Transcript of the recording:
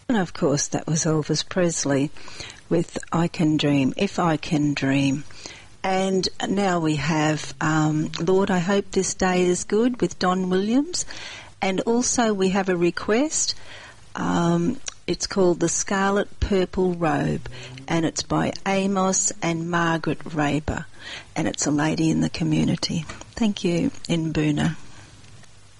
And of course that was Elvis Presley with I Can Dream, If I Can Dream. And now we have Lord, I Hope This Day Is Good with Don Williams. And also we have a request. It's called The Scarlet Purple Robe, and it's by Amos and Margaret Raber, and it's a lady in the community. Thank you, in Boona.